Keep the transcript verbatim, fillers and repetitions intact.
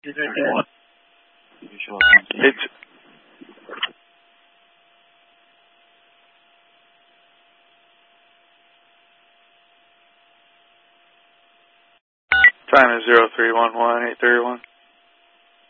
It's time is zero three one one eight three one.